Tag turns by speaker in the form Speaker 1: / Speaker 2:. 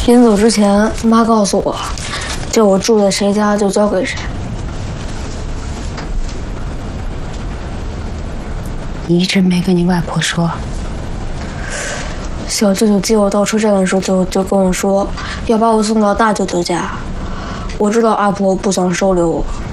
Speaker 1: 临走之前，妈告诉我，叫我住在谁家就交给谁。
Speaker 2: 你一直没跟你外婆说？
Speaker 1: 小舅舅接我到车站的时候就跟我说，要把我送到大舅舅家。我知道阿婆不想收留我。